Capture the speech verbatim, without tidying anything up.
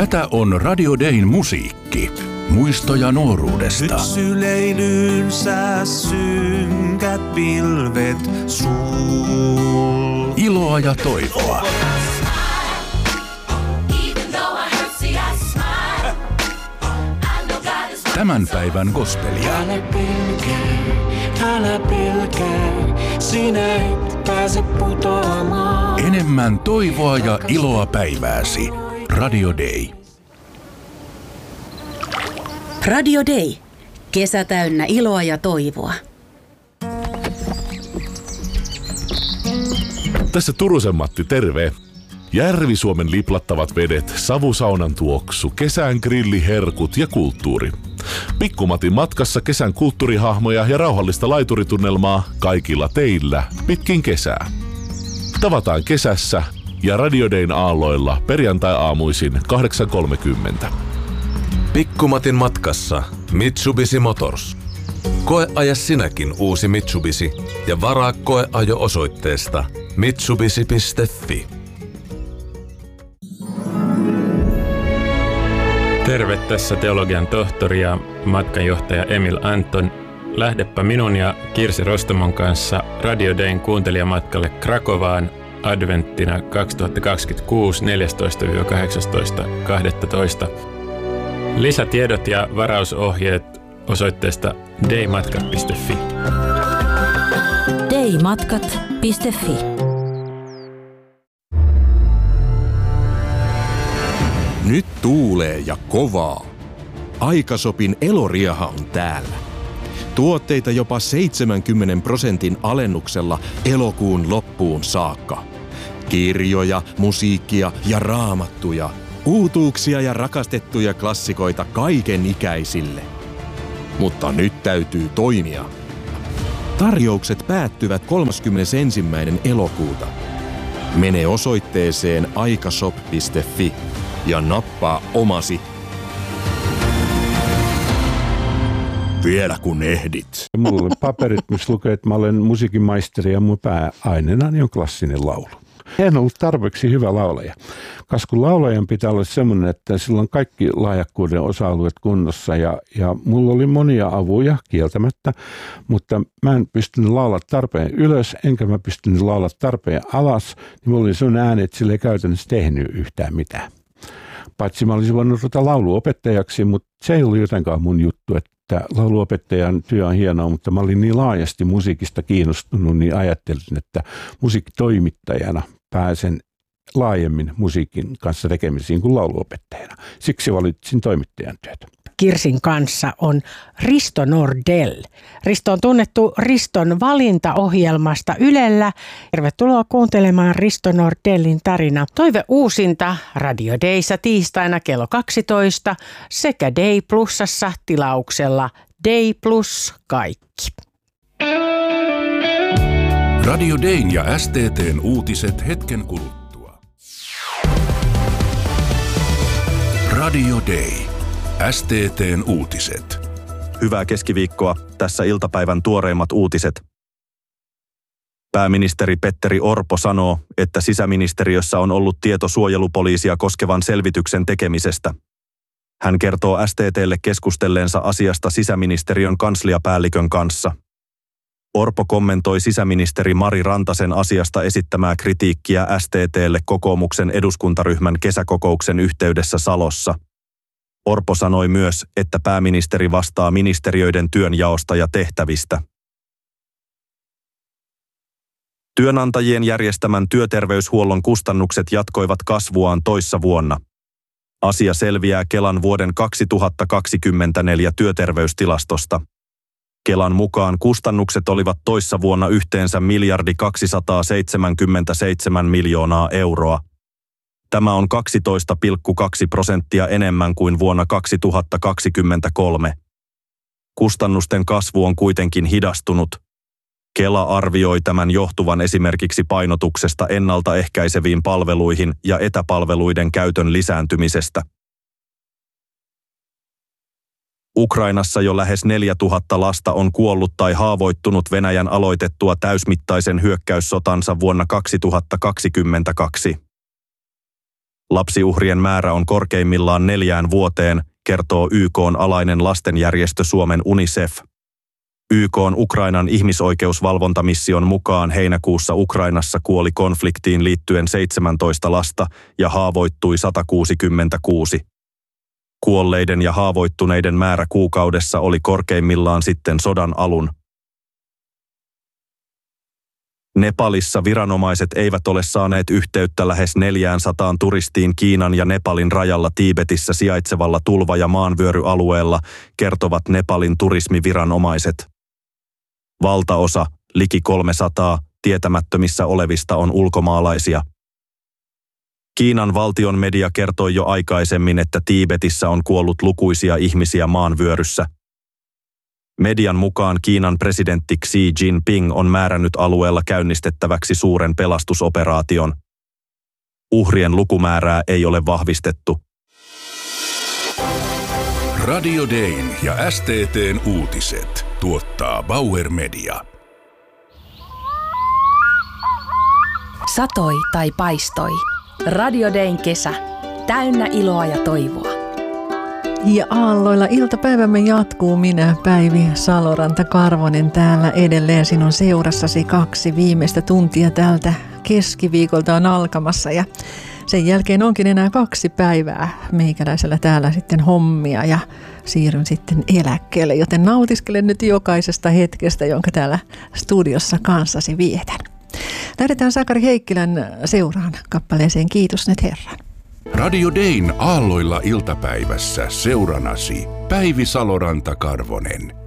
Tätä on Radio Dayn musiikki. Muistoja nuoruudesta. Syksyleinyynsä synkät pilvet sul. Iloa ja toivoa. Tämän päivän gospelia. Älä pelkää, älä pelkää, sinä et pääse putoamaan. Enemmän toivoa ja iloa päivääsi. Radio Day. Radio Day. Kesä täynnä iloa ja toivoa. Tässä Turusen Matti, terve. Järvi-Suomen liplattavat vedet, savusaunan tuoksu, kesän grilliherkut ja kulttuuri. Pikkumatin matkassa kesän kulttuurihahmoja ja rauhallista laituritunnelmaa kaikilla teillä pitkin kesää. Tavataan kesässä ja Radio Dayn aalloilla perjantai-aamuisin kahdeksan kolmekymmentä. Pikkumatin matkassa Mitsubishi Motors. Koeaja sinäkin uusi Mitsubishi ja varaa koeajo osoitteesta mitsubishi piste fi. Terve, tässä teologian tohtori ja matkanjohtaja Emil Anton. Lähdepä minun ja Kirsi Rostomon kanssa Radio Dayn kuuntelijamatkalle Krakovaan adventtina kaksituhattakaksikymmentäkuusi neljästoista kahdeksastoista kahdestoista. Lisätiedot ja varausohjeet osoitteesta daymatkat piste fi. daymatkat piste fi. Nyt tuulee ja kovaa. Aikasopin elorieha on täällä. Tuotteita jopa seitsemänkymmentä prosentin alennuksella elokuun loppuun saakka. Kirjoja, musiikkia ja raamattuja. Uutuuksia ja rakastettuja klassikoita kaiken ikäisille. Mutta nyt täytyy toimia. Tarjoukset päättyvät kolmaskymmenesensimmäinen elokuuta. Mene osoitteeseen aikashop piste fi ja nappaa omasi. Vielä kun ehdit. Mulla on paperit, missä lukee, että mä olen musiikin maisteri ja mun pääaineenani on klassinen laulu. En ollut tarpeeksi hyvä laulaja, koska kun laulajan pitää olla semmoinen, että sillä on kaikki lahjakkuuden osa-alueet kunnossa ja, ja mulla oli monia avuja kieltämättä, mutta mä en pystynyt laulaa tarpeen ylös, enkä mä pystynyt laulaa tarpeen alas, niin mulla oli semmoinen ääni, että sillä ei käytännössä tehnyt yhtään mitään. Paitsi mä olisin voinut ruveta lauluopettajaksi, mutta se ei ollut jotenkaan mun juttu, että lauluopettajan työ on hienoa, mutta mä olin niin laajasti musiikista kiinnostunut, niin ajattelin, että musiikkitoimittajana pääsen laajemmin musiikin kanssa tekemisiin kuin lauluopettajana. Siksi valitsin toimittajan työtä. Kirsin kanssa on Risto Nordell. Risto on tunnettu Riston valintaohjelmasta Ylellä. Tervetuloa kuuntelemaan Risto Nordellin tarina. Toive uusinta Radio Dayssa tiistaina kello kaksitoista sekä Day Plusassa tilauksella Day Plus kaikki. Radio Dayn ja S T T:n uutiset hetken kuluttua. Radio Day. S T T:n uutiset. Hyvää keskiviikkoa. Tässä iltapäivän tuoreimmat uutiset. Pääministeri Petteri Orpo sanoo, että sisäministeriössä on ollut tieto suojelupoliisia koskevan selvityksen tekemisestä. Hän kertoo S T T:lle keskustelleensa asiasta sisäministeriön kansliapäällikön kanssa. Orpo kommentoi sisäministeri Mari Rantasen asiasta esittämää kritiikkiä S T T:lle kokoomuksen eduskuntaryhmän kesäkokouksen yhteydessä Salossa. Orpo sanoi myös, että pääministeri vastaa ministeriöiden työnjaosta ja tehtävistä. Työnantajien järjestämän työterveyshuollon kustannukset jatkoivat kasvuaan toissa vuonna. Asia selviää Kelan vuoden kaksituhattakaksikymmentäneljä työterveystilastosta. Kelan mukaan kustannukset olivat toissa vuonna yhteensä miljardi kaksisataaseitsemänkymmentäseitsemän miljoonaa euroa. Tämä on kaksitoista pilkku kaksi prosenttia enemmän kuin vuonna kaksituhattakaksikymmentäkolme. Kustannusten kasvu on kuitenkin hidastunut. Kela arvioi tämän johtuvan esimerkiksi painotuksesta ennaltaehkäiseviin palveluihin ja etäpalveluiden käytön lisääntymisestä. Ukrainassa jo lähes neljätuhatta lasta on kuollut tai haavoittunut Venäjän aloitettua täysmittaisen hyökkäyssotansa vuonna kaksituhattakaksikymmentäkaksi. Lapsiuhrien määrä on korkeimmillaan neljään vuoteen, kertoo Y K:n alainen lastenjärjestö Suomen UNICEF. Y K:n Ukrainan ihmisoikeusvalvontamission mukaan heinäkuussa Ukrainassa kuoli konfliktiin liittyen seitsemäntoista lasta ja haavoittui sata kuusikymmentäkuusi. Kuolleiden ja haavoittuneiden määrä kuukaudessa oli korkeimmillaan sitten sodan alun. Nepalissa viranomaiset eivät ole saaneet yhteyttä lähes neljäänsataan turistiin Kiinan ja Nepalin rajalla Tiibetissä sijaitsevalla tulva- ja maanvyöryalueella, kertovat Nepalin turismiviranomaiset. Valtaosa, liki kolmesataa, tietämättömissä olevista on ulkomaalaisia. Kiinan valtion media kertoi jo aikaisemmin, että Tiibetissä on kuollut lukuisia ihmisiä maanvyöryssä. Median mukaan Kiinan presidentti Xi Jinping on määrännyt alueella käynnistettäväksi suuren pelastusoperaation. Uhrien lukumäärää ei ole vahvistettu. Radio Dayn ja S T T:n uutiset tuottaa Bauer Media. Satoi tai paistoi. Radio Dayn kesä. Täynnä iloa ja toivoa. Ja aalloilla iltapäivämme jatkuu. Minä, Päivi Saloranta-Karvonen, täällä edelleen sinun seurassasi. Kaksi viimeistä tuntia tältä keskiviikolta on alkamassa ja sen jälkeen onkin enää kaksi päivää meikäläisellä täällä sitten hommia ja siirryn sitten eläkkeelle, joten nautiskelen nyt jokaisesta hetkestä, jonka täällä studiossa kanssasi vietän. Lähdetään Sakari Heikkilän seuraan kappaleeseen Kiitos nyt Herran. Radio Dayn aalloilla iltapäivässä seuranasi Päivi Saloranta-Karvonen.